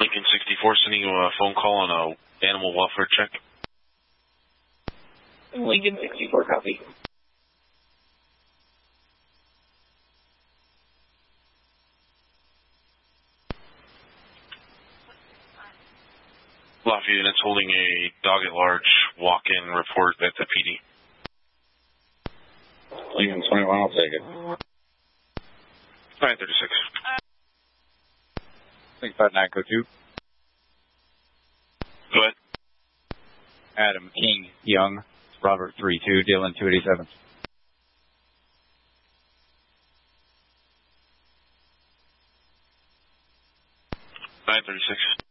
Lincoln 64 sending you a phone call on a animal welfare check. Lincoln 64, copy. Lafayette units holding a dog at large walk-in report at the PD. Lincoln 21, I'll take it. 936. 659 code 2. Go ahead. Adam King Young, Robert 32, Dylan 287. 936.